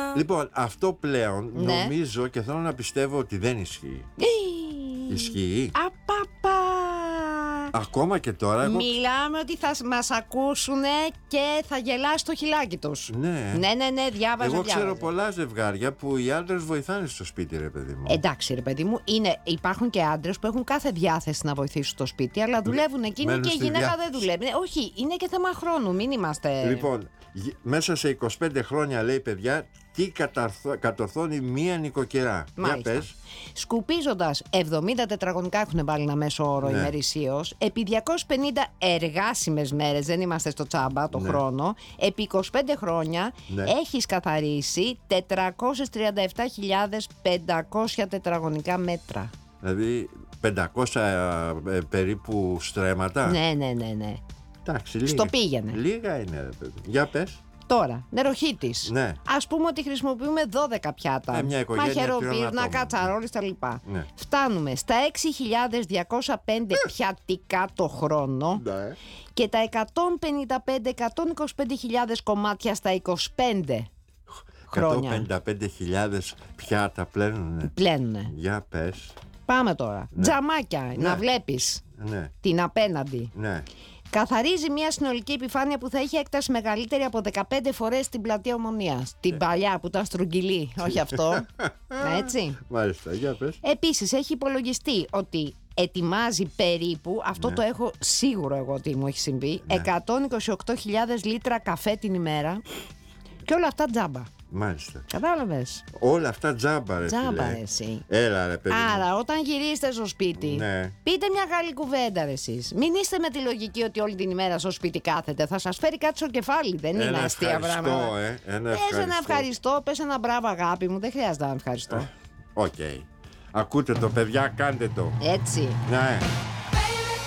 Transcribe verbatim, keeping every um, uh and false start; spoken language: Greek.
Λοιπόν, αυτό πλέον Ναι. νομίζω και θέλω να πιστεύω ότι δεν ισχύει. Ισχύει. Απαπα! Ακόμα και τώρα εγώ... Μιλάμε ότι θα μας ακούσουν και θα γελάσει το χιλάκι τους. Ναι. Ναι, ναι, ναι, διάβαζα, Εγώ ξέρω διάβαζα. πολλά ζευγάρια που οι άντρες βοηθάνε στο σπίτι, ρε παιδί μου. Εντάξει, ρε παιδί μου, είναι, υπάρχουν και άντρες που έχουν κάθε διάθεση να βοηθήσουν στο σπίτι, αλλά δουλεύουν εκείνοι μένουν και η στη γυναίκα διάθεση. δεν δουλεύει. Ε, Όχι, είναι και θέμα χρόνου, μην είμαστε. Λοιπόν, γ- μέσα σε είκοσι πέντε χρόνια, λέει, παιδιά, τι καταρθώ, κατορθώνει μία νοικοκυρά. Για Μάλιστα. πες. Σκουπίζοντας εβδομήντα τετραγωνικά έχουν βάλει ένα μέσο όρο Ναι. ημερησίως, επί διακόσιες πενήντα εργάσιμες μέρες, δεν είμαστε στο τσάμπα το Ναι. χρόνο, επί είκοσι πέντε χρόνια Ναι. έχεις καθαρίσει τετρακόσιες τριάντα επτά χιλιάδες πεντακόσια τετραγωνικά μέτρα. Δηλαδή πεντακόσια ε, περίπου στρέμματα. Ναι, ναι, ναι, ναι. Εντάξει, λίγα. Στο πήγαινε. Λίγα είναι, ρε παιδί. Για πες. Τώρα, νεροχύτης. Ναι. Ας πούμε ότι χρησιμοποιούμε δώδεκα πιάτα. Ε, μια οικογένεια τριών μαχαιροπύρνα, ατόμων. κατσαρόλες τα λοιπά. Ναι. Φτάνουμε στα έξι χιλιάδες διακόσια πέντε πιατικά το χρόνο Ναι. και τα εκατόν πενήντα πέντε με εκατόν είκοσι πέντε χιλιάδες κομμάτια στα είκοσι πέντε χρόνια. εκατόν πενήντα πέντε χιλιάδες πιάτα πλένουνε. Πλένουνε. Για πες. Πάμε τώρα. Τζαμάκια, να βλέπεις Ναι. την απέναντι. Ναι. Καθαρίζει μια συνολική επιφάνεια που θα έχει έκταση μεγαλύτερη από δεκαπέντε φορές την πλατεία Ομονίας. Την παλιά που ήταν στρογγυλή, όχι αυτό. Έτσι. Μάλιστα, για πες. Επίσης έχει υπολογιστεί ότι ετοιμάζει περίπου, αυτό Ναι. το έχω σίγουρο εγώ ότι μου έχει συμβεί, εκατόν είκοσι οκτώ χιλιάδες λίτρα καφέ την ημέρα και όλα αυτά τζάμπα. Μάλιστα. Κατάλαβες. Όλα αυτά τζάμπα, ρε Τζάμπα, φίλε. ρε, εσύ. Έλα, ρε παιδί μου. Άρα, όταν γυρίσετε στο σπίτι, Ναι. πείτε μια καλή κουβέντα, ρε εσείς. Μην είστε με τη λογική ότι όλη την ημέρα στο σπίτι κάθετε. Θα σας φέρει κάτι στο κεφάλι. Δεν είναι Ένα αστεία ευχαριστώ, πράγματα. ε. Ένα Πες ένα ευχαριστώ. ευχαριστώ, πες ένα μπράβο, αγάπη μου. Δεν χρειάζεται να ευχαριστώ. Οκ. Ακούτε το, παιδιά, κάντε το. Έτσι. Ναι.